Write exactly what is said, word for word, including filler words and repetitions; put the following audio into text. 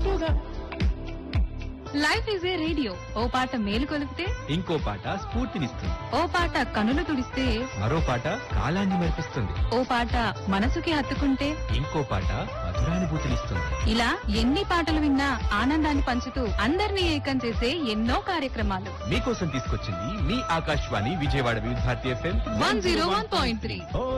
గుట్టుగా. Life is a radio, ఓ పాట మేలు కొలిపితే ఇంకో పాట స్ఫూర్తినిస్తుంది. ఓ పాట కనులు తుడిస్తే మరో పాట కాలాన్ని మరిపిస్తుంది. ఓ పాట మనసుకి హత్తుకుంటే ఇంకో పాట మధురానుభూతినిస్తుంది. ఇలా ఎన్ని పాటలు విన్నా ఆనందాన్ని పంచుతూ అందరినీ ఏకం చేసే ఎన్నో కార్యక్రమాలు మీకోసం తీసుకొచ్చింది మీ ఆకాశవాణి విజయవాడ వివిధ Bharati FM one zero one point three.